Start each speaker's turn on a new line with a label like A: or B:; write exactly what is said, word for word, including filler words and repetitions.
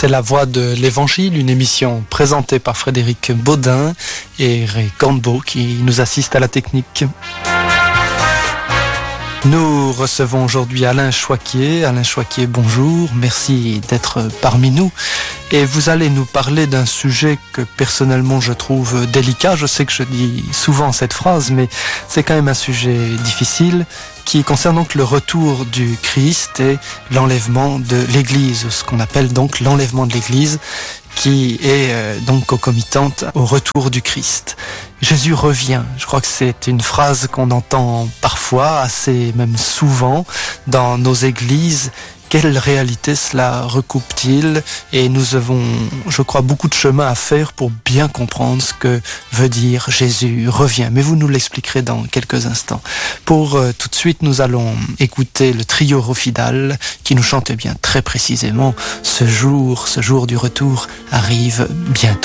A: C'est la voix de l'Évangile, une émission présentée par Frédéric Baudin et Ray Cornbeau qui nous assiste à la technique. Nous recevons aujourd'hui Alain Choiquier. Alain Choiquier, bonjour, merci d'être parmi nous. Et vous allez nous parler d'un sujet que personnellement je trouve délicat. Je sais que je dis souvent cette phrase, mais c'est quand même un sujet difficile qui concerne donc le retour du Christ et l'enlèvement de l'Église, ce qu'on appelle donc l'enlèvement de l'Église, qui est euh, donc concomitante au retour du Christ. Jésus revient. Je crois que c'est une phrase qu'on entend parfois, assez même souvent, dans nos églises. Quelle réalité cela recoupe-t-il? Et nous avons, je crois, beaucoup de chemin à faire pour bien comprendre ce que veut dire Jésus revient. Mais vous nous l'expliquerez dans quelques instants. Pour euh, tout de suite, nous allons écouter le trio Rofidal qui nous chante bien très précisément « Ce jour, ce jour du retour arrive bientôt ».